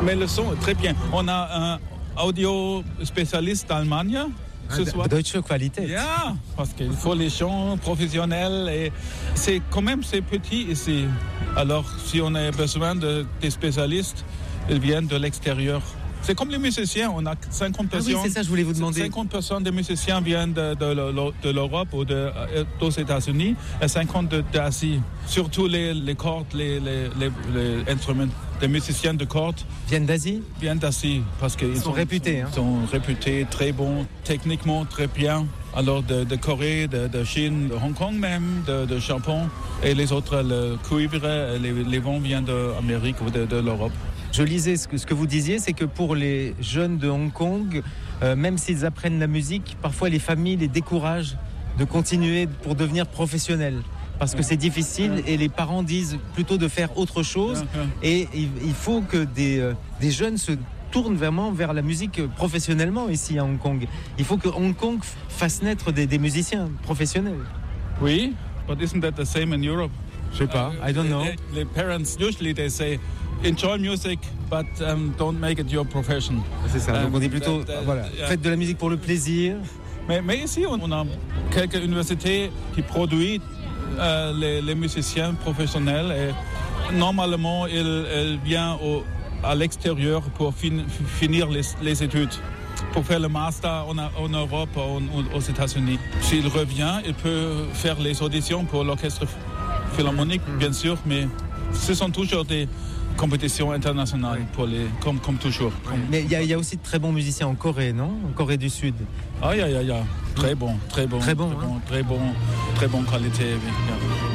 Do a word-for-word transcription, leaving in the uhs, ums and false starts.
Mais le son est très bien. On a un audio spécialiste d'Allemagne ce ah, soir. Deutsche Qualität. Yeah, parce qu'il faut les chants professionnels et c'est quand même c'est petit ici. Alors si on a besoin de des spécialistes, ils viennent de l'extérieur. C'est comme les musiciens, on a cinquante pour cent. Ah oui, c'est ça, je voulais vous demander. cinquante pour cent des musiciens viennent de, de, de l'Europe ou de, des États-Unis et cinquante pour cent d'Asie. Surtout les, les cordes, les, les, les, les instruments. Les musiciens de cordes viennent d'Asie Viennent d'Asie parce qu'ils sont, sont réputés. Ils sont, hein. sont réputés très bons, techniquement très bien. Alors de, de Corée, de, de Chine, de Hong Kong même, de, de Japon et les autres, le cuivre, les, les vents viennent d'Amérique ou de, de l'Europe. Je lisais ce que, ce que vous disiez, c'est que pour les jeunes de Hong Kong, euh, même s'ils apprennent la musique, parfois les familles les découragent de continuer pour devenir professionnels. Parce que c'est difficile et les parents disent plutôt de faire autre chose. Et il faut que des, euh, des jeunes se tournent vraiment vers la musique professionnellement ici à Hong Kong. Il faut que Hong Kong fasse naître des, des musiciens professionnels. Oui, but isn't that the same in Europe? Je sais pas, I don't know. Les, les parents, usually they say, enjoy music, but um, don't make it your profession. C'est ça, donc on dit plutôt, um, voilà, uh, faites de la musique pour le plaisir. Mais, mais ici, on a quelques universités qui produisent euh, les, les musiciens professionnels et normalement, ils, ils viennent au, à l'extérieur pour fin, finir les, les études. Pour faire le master en, en Europe ou aux États-Unis. S'il revient, il peut faire les auditions pour l'orchestre philharmonique, bien sûr, mais ce sont toujours des compétitions internationales, oui. pour les, comme, comme toujours. Oui. Mais il y, y a aussi de très bons musiciens en Corée, non? En Corée du Sud. Ah, il y a, il y a. Très bon, très bon. Très bon, très hein. bon, très bon, très bonne qualité. Oui.